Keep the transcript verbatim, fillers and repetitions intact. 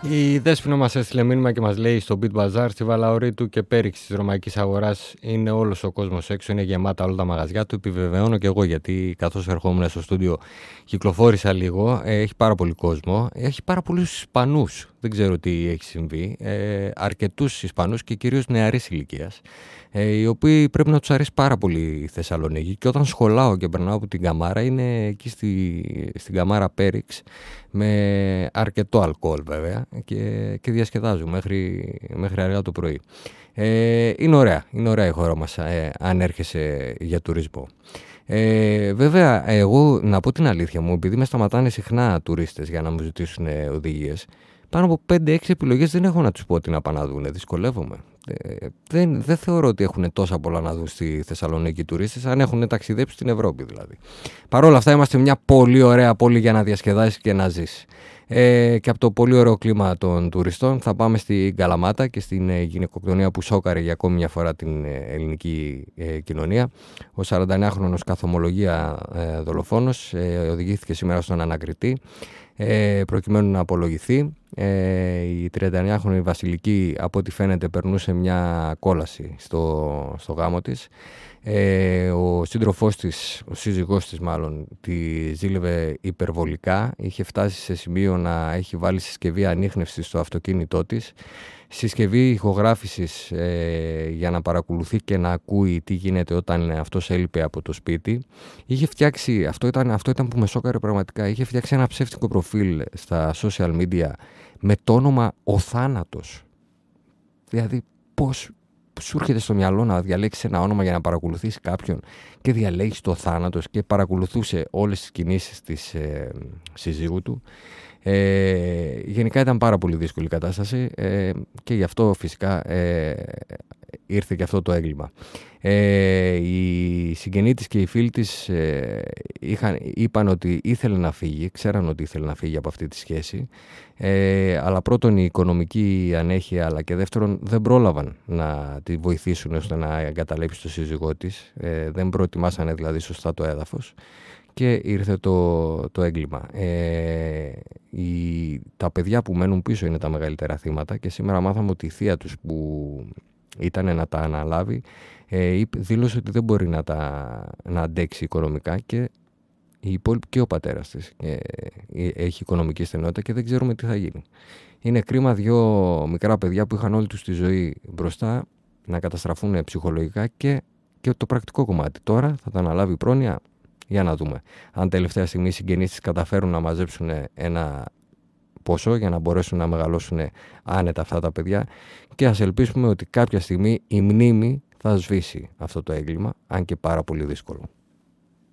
Η Δέσποινα μας έστειλε μήνυμα και μας λέει: στο Beat Bazaar, στη Βαλαωρίτου και πέριξη της Ρωμαϊκής Αγοράς είναι όλος ο κόσμος έξω, είναι γεμάτα όλα τα μαγαζιά του. Επιβεβαιώνω και εγώ, γιατί καθώς ερχόμουν στο στούντιο κυκλοφόρησα λίγο. Ε, έχει πάρα πολύ κόσμο. Έχει πάρα πολλούς Ισπανούς. Δεν ξέρω τι έχει συμβεί. Ε, αρκετούς Ισπανούς και κυρίως νεαρής ηλικίας, ε, οι οποίοι πρέπει να τους αρέσει πάρα πολύ η Θεσσαλονίκη. Και όταν σχολάω και περνάω από την Καμάρα, είναι εκεί στη, στην Καμάρα Πέριξ, με αρκετό αλκοόλ βέβαια, και, και διασκεδάζουν μέχρι, μέχρι αργά το πρωί. Ε, είναι ωραία, είναι ωραία η χώρα μας, ε, αν έρχεσαι για τουρισμό. Ε, βέβαια, εγώ να πω την αλήθεια μου, επειδή με σταματάνε συχνά τουρίστες για να μου ζητήσουν οδηγίες, πάνω από πέντε έξι επιλογές δεν έχω να τους πω τι να πάνε να δουν, δυσκολεύομαι. Ε, δεν, δεν θεωρώ ότι έχουν τόσα πολλά να δουν στη Θεσσαλονίκη οι τουρίστες, αν έχουν ταξιδέψει στην Ευρώπη δηλαδή. Παρ' όλα αυτά είμαστε μια πολύ ωραία πόλη για να διασκεδάσεις και να ζεις. Ε, και από το πολύ ωραίο κλίμα των τουριστών θα πάμε στην Καλαμάτα και στην ε, γυναικοκτονία που σόκαρε για ακόμη μια φορά την ε, ελληνική ε, κοινωνία. Ο σαρανταεννιάχρονος καθομολογία ε, δολοφόνος ε, οδηγήθηκε σήμερα στον ανακριτή ε, προκειμένου να απολογηθεί. Ε, η τριανταεννιάχρονη Βασιλική, από ό,τι φαίνεται, περνούσε μια κόλαση στο, στο γάμο της. Ε, ο σύντροφός της, ο σύζυγός της μάλλον, τη ζήλευε υπερβολικά. Είχε φτάσει σε σημείο να έχει βάλει συσκευή ανίχνευσης στο αυτοκίνητό της, συσκευή ηχογράφησης ε, για να παρακολουθεί και να ακούει τι γίνεται όταν αυτός έλειπε από το σπίτι. Είχε φτιάξει, αυτό ήταν, αυτό ήταν που με σόκαρε πραγματικά, είχε φτιάξει ένα ψεύτικο προφίλ στα social media με το όνομα Ο Θάνατος. Δηλαδή πώς σου έρχεται στο μυαλό να διαλέξεις ένα όνομα για να παρακολουθείς κάποιον και διαλέγεις το Θάνατος, και παρακολουθούσε όλες τις κινήσεις της ε, συζύγου του. Ε, γενικά ήταν πάρα πολύ δύσκολη η κατάσταση ε, και γι' αυτό φυσικά ε, ήρθε και αυτό το έγκλημα. Ε, οι συγγενείς της και οι φίλοι της ε, είχαν, είπαν ότι ήθελε να φύγει, ξέραν ότι ήθελε να φύγει από αυτή τη σχέση, ε, αλλά πρώτον η οικονομική ανέχεια, αλλά και δεύτερον δεν πρόλαβαν να τη βοηθήσουν ώστε να εγκαταλείψει το σύζυγό της, ε, δεν προετοιμάσανε δηλαδή σωστά το έδαφος. Και ήρθε το, το έγκλημα. Ε, οι, τα παιδιά που μένουν πίσω είναι τα μεγαλύτερα θύματα, και σήμερα μάθαμε ότι η θεία τους που ήταν να τα αναλάβει ε, δήλωσε ότι δεν μπορεί να τα να αντέξει οικονομικά, και η υπόλοιπη και ο πατέρας της ε, έχει οικονομική στενότητα και δεν ξέρουμε τι θα γίνει. Είναι κρίμα δύο μικρά παιδιά που είχαν όλη τους τη ζωή μπροστά να καταστραφούν ψυχολογικά, και, και το πρακτικό κομμάτι. Τώρα θα τα αναλάβει η πρόνοια. Για να δούμε αν τελευταία στιγμή οι συγγενείς της καταφέρουν να μαζέψουν ένα ποσό για να μπορέσουν να μεγαλώσουν άνετα αυτά τα παιδιά, και ας ελπίσουμε ότι κάποια στιγμή η μνήμη θα σβήσει αυτό το έγκλημα, αν και πάρα πολύ δύσκολο.